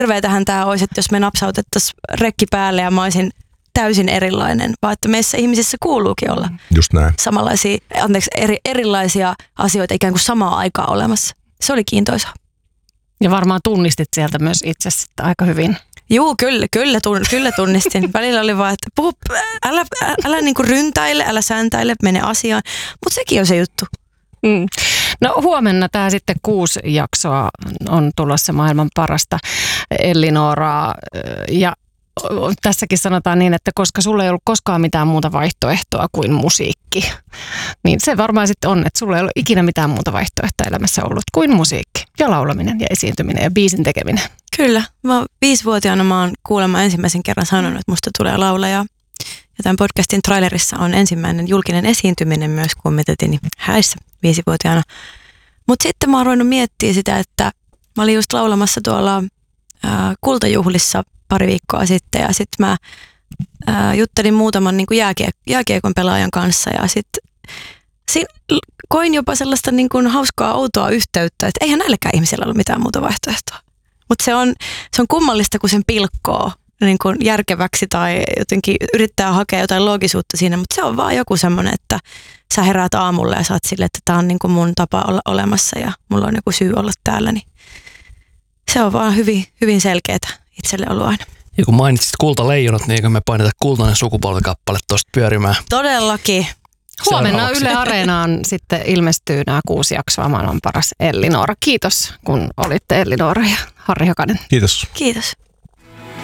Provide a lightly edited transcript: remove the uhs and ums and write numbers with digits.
hirveetähän tämä olisi, että jos me napsautettaisiin rekki päälle ja mä olisin täysin erilainen, vaan että meissä ihmisissä kuuluukin olla just näin. Samanlaisia, erilaisia asioita ikään kuin samaa aikaa olemassa. Se oli kiintoisaa. Ja varmaan tunnistit sieltä myös itse aika hyvin. Juu, kyllä tunnistin. Välillä oli vaan, että älä niinku ryntäile, älä säntäile, mene asiaan. Mutta sekin on se juttu. No huomenna tämä sitten 6 jaksoa on tulossa maailman parasta Ellinoraa. Ja tässäkin sanotaan niin, että koska sulla ei ollut koskaan mitään muuta vaihtoehtoa kuin musiikki, niin se varmaan sitten on, että sulla ei ole ikinä mitään muuta vaihtoehtoa elämässä ollut kuin musiikki ja laulaminen ja esiintyminen ja biisin tekeminen. Kyllä. 5-vuotiaana mä oon kuulemma ensimmäisen kerran sanonut, että musta tulee laulaja. Ja tämän podcastin trailerissa on ensimmäinen julkinen esiintyminen myös, kun me tehtiin häissä 5-vuotiaana. Mutta sitten mä oon ruvennut miettimään sitä, että mä olin just laulamassa tuolla Kultajuhlissa pari viikkoa sitten ja sitten mä juttelin muutaman niin kuin jääkiekon pelaajan kanssa ja sitten koin jopa sellaista niin kuin hauskaa outoa yhteyttä, että eihän näilläkään ihmisillä ollut mitään muuta vaihtoehtoa. Mutta se on kummallista, kun sen pilkkoo niin kuin järkeväksi tai jotenkin yrittää hakea jotain loogisuutta siinä, mutta se on vaan joku semmoinen, että sä heräät aamulla ja sä oot silleen, että tää on niin kuin mun tapa olla olemassa ja mulla on joku syy olla täällä, niin se on vaan hyvin, hyvin selkeätä itselle ollut aina. Ja kun mainitsit Kultaleijonat, niin eikö me paineta Kultainen sukupolvikappale tuosta pyörimään? Todellakin. Huomenna Yle Areenaan sitten ilmestyy nämä 6 jaksoa maailman paras Ellinora. Kiitos, kun olitte Ellinora ja Harri Hakanen. Kiitos. Kiitos.